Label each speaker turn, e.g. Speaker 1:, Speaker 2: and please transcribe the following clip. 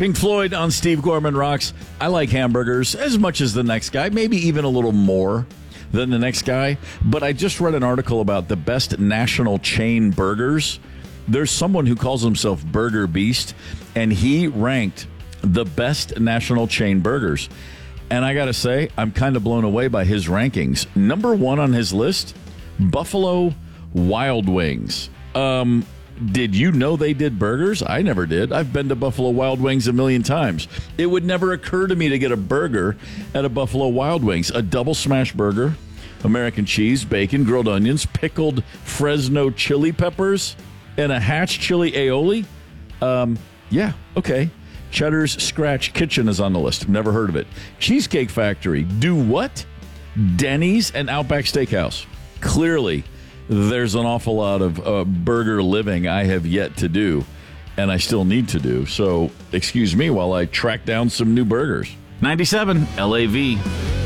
Speaker 1: Pink Floyd on Steve Gorman Rocks. I like hamburgers as much as the next guy, maybe even a little more than the next guy. But I just read an article about the best national chain burgers. There's someone who calls himself Burger Beast, and he ranked the best national chain burgers. And I got to say, I'm kind of blown away by his rankings. Number one on his list, Buffalo Wild Wings. Did you know they did burgers? I never did. I've been to Buffalo Wild Wings a million times. It would never occur to me to get a burger at a Buffalo Wild Wings. A double smash burger, American cheese, bacon, grilled onions, pickled Fresno chili peppers, and a Hatch chili aioli. Yeah, okay. Cheddar's Scratch Kitchen is on the list. Never heard of it. Cheesecake Factory. Do what? Denny's and Outback Steakhouse. Clearly, there's an awful lot of burger living I have yet to do, and I still need to do. So, excuse me while I track down some new burgers.
Speaker 2: 97 LAV.